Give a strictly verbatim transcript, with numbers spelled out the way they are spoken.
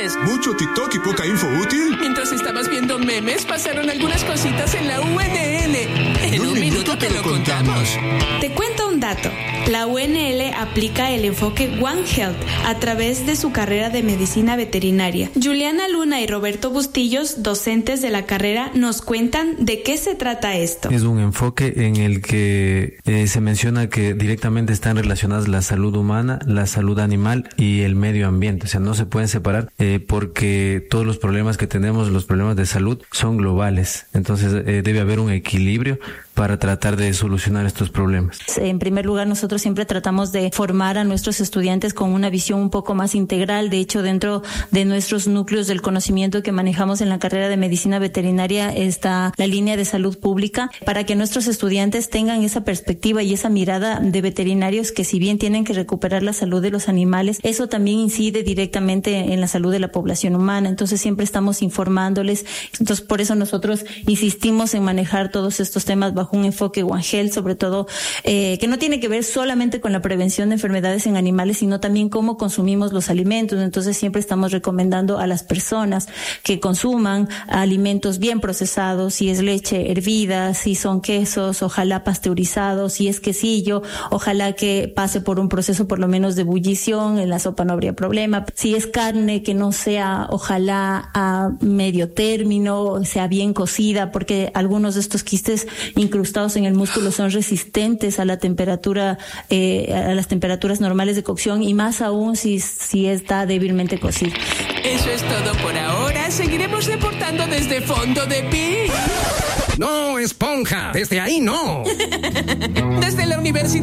haces? Mucho TikTok y poca info útil. Mientras estabas viendo memes, pasaron algunas cositas en la U N L. En un, un minuto te lo contamos. Te cuento un dato. La U N L aplica el enfoque One Health a través de su carrera de medicina veterinaria. Juliana Luna y Roberto Bustillos, docentes de la carrera, nos cuentan de qué se trata esto. Es un enfoque en el que eh, se menciona que directamente están relacionadas la salud humana, la salud animal y el medio ambiente. O sea, no se pueden separar eh, porque todos los problemas que tenemos, los problemas de salud, son globales. Entonces eh, debe haber un equilibrio para tratar de solucionar estos problemas. En primer lugar, nosotros siempre tratamos de formar a nuestros estudiantes con una visión un poco más integral. De hecho, dentro de nuestros núcleos del conocimiento que manejamos en la carrera de medicina veterinaria está la línea de salud pública, para que nuestros estudiantes tengan esa perspectiva y esa mirada de veterinarios que, si bien tienen que recuperar la salud de los animales, eso también incide directamente en la salud de la población humana. Entonces siempre estamos informándoles. Entonces por eso nosotros insistimos en manejar todos estos temas bajo un enfoque One Health, sobre todo eh, que no tiene que ver solamente con la prevención de enfermedades en animales, sino también cómo consumimos los alimentos. Entonces siempre estamos recomendando a las personas que consuman alimentos bien procesados, si es leche hervida, si son quesos, ojalá pasteurizados, si es quesillo, ojalá que pase por un proceso por lo menos de ebullición, en la sopa no habría problema. Si es carne, que no sea ojalá a medio término, sea bien cocida, porque algunos de estos quistes incrustados en el músculo son resistentes a la temperatura, eh, a las temperaturas normales de cocción, y más aún si, si está débilmente cocido. Eso es todo por ahora. Seguiremos reportando desde Fondo de Pi. No, esponja, desde ahí no. Desde la Universidad